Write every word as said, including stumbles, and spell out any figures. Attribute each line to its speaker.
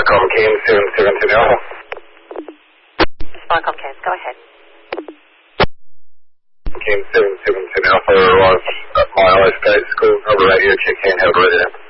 Speaker 1: Sparcom Kane, seven seven two Alpha.
Speaker 2: Sparcom Kane, go ahead.
Speaker 1: Kane, seven seven two Alpha, arrived at my Isle State School. Over radio, check in, have a radio.